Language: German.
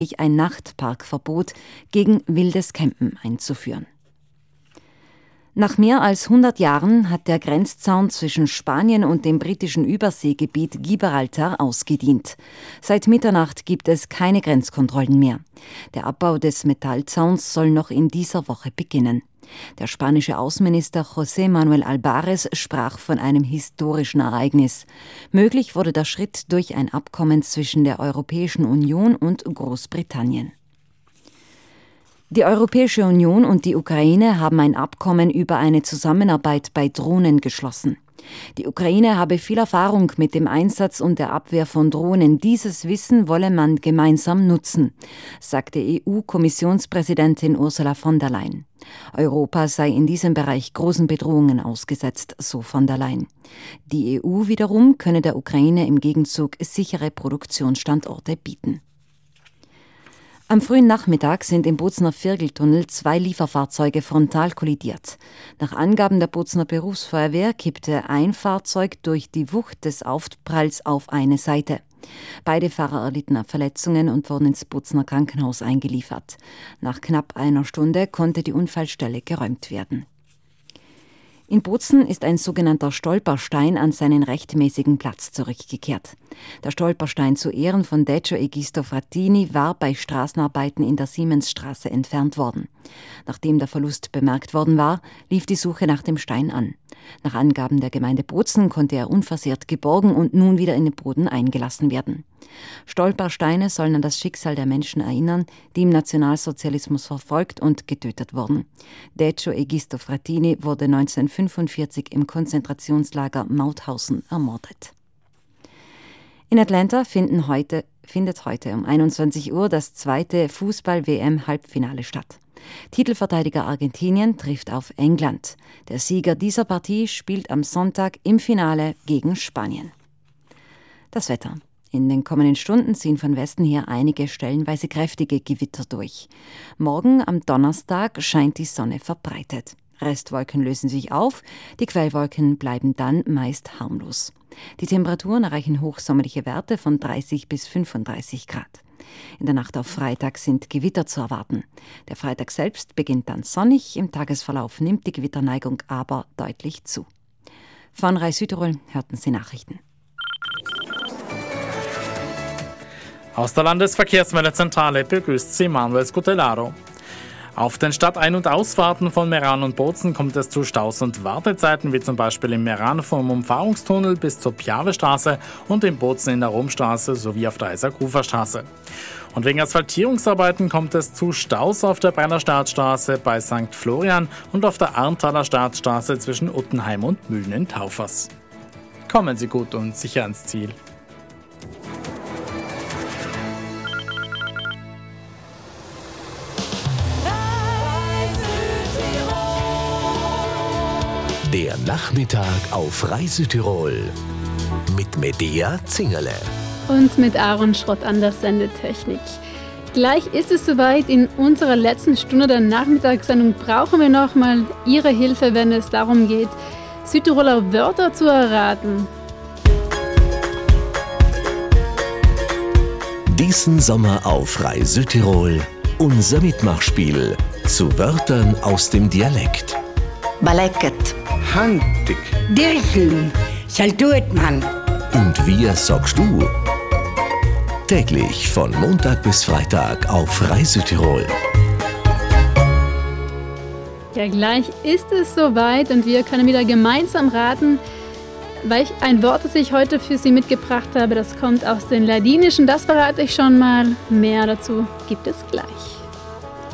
ein Nachtparkverbot gegen wildes Campen einzuführen. Nach mehr als 100 Jahren hat der Grenzzaun zwischen Spanien und dem britischen Überseegebiet Gibraltar ausgedient. Seit Mitternacht gibt es keine Grenzkontrollen mehr. Der Abbau des Metallzauns soll noch in dieser Woche beginnen. Der spanische Außenminister José Manuel Álvarez sprach von einem historischen Ereignis. Möglich wurde der Schritt durch ein Abkommen zwischen der Europäischen Union und Großbritannien. Die Europäische Union und die Ukraine haben ein Abkommen über eine Zusammenarbeit bei Drohnen geschlossen. Die Ukraine habe viel Erfahrung mit dem Einsatz und der Abwehr von Drohnen. Dieses Wissen wolle man gemeinsam nutzen, sagte EU-Kommissionspräsidentin Ursula von der Leyen. Europa sei in diesem Bereich großen Bedrohungen ausgesetzt, so von der Leyen. Die EU wiederum könne der Ukraine im Gegenzug sichere Produktionsstandorte bieten. Am frühen Nachmittag sind im Bozner Virgeltunnel 2 Lieferfahrzeuge frontal kollidiert. Nach Angaben der Bozner Berufsfeuerwehr kippte ein Fahrzeug durch die Wucht des Aufpralls auf eine Seite. Beide Fahrer erlitten Verletzungen und wurden ins Bozner Krankenhaus eingeliefert. Nach knapp einer Stunde konnte die Unfallstelle geräumt werden. In Bozen ist ein sogenannter Stolperstein an seinen rechtmäßigen Platz zurückgekehrt. Der Stolperstein zu Ehren von Decio Egisto Frattini war bei Straßenarbeiten in der Siemensstraße entfernt worden. Nachdem der Verlust bemerkt worden war, lief die Suche nach dem Stein an. Nach Angaben der Gemeinde Bozen konnte er unversehrt geborgen und nun wieder in den Boden eingelassen werden. Stolpersteine sollen an das Schicksal der Menschen erinnern, die im Nationalsozialismus verfolgt und getötet wurden. Decio Egisto Frattini wurde 1945 im Konzentrationslager Mauthausen ermordet. In Atlanta findet heute um 21 Uhr das zweite Fußball-WM-Halbfinale statt. Titelverteidiger Argentinien trifft auf England. Der Sieger dieser Partie spielt am Sonntag im Finale gegen Spanien. Das Wetter. In den kommenden Stunden ziehen von Westen her einige stellenweise kräftige Gewitter durch. Morgen am Donnerstag scheint die Sonne verbreitet. Restwolken lösen sich auf, die Quellwolken bleiben dann meist harmlos. Die Temperaturen erreichen hochsommerliche Werte von 30 bis 35 Grad. In der Nacht auf Freitag sind Gewitter zu erwarten. Der Freitag selbst beginnt dann sonnig, im Tagesverlauf nimmt die Gewitterneigung aber deutlich zu. Von RAI Südtirol hörten Sie Nachrichten. Aus der Landesverkehrsmeldezentrale begrüßt Sie Manuel Scutellaro. Auf den Stadtein- und Ausfahrten von Meran und Bozen kommt es zu Staus und Wartezeiten, wie zum Beispiel im Meran vom Umfahrungstunnel bis zur Piavestraße und in Bozen in der Romstraße sowie auf der Eisergruferstraße. Und wegen Asphaltierungsarbeiten kommt es zu Staus auf der Brenner Startstraße bei St. Florian und auf der Arnthaler Startstraße zwischen Uttenheim und Mühlen in Taufers. Kommen Sie gut und sicher ans Ziel. Der Nachmittag auf RAI Südtirol mit Medea Zingerle und mit Aaron Schrott an der Sendetechnik. Gleich ist es soweit. In unserer letzten Stunde der Nachmittagssendung brauchen wir nochmal Ihre Hilfe, wenn es darum geht, Südtiroler Wörter zu erraten. Diesen Sommer auf RAI Südtirol unser Mitmachspiel zu Wörtern aus dem Dialekt. Baleket, Handig, Dircheln, Saltuetmann. Und wie sagst du? Täglich von Montag bis Freitag auf RAI Südtirol. Ja, gleich ist es soweit und wir können wieder gemeinsam raten, ein Wort, das ich heute für Sie mitgebracht habe, das kommt aus den Ladinischen, das verrate ich schon mal. Mehr dazu gibt es gleich.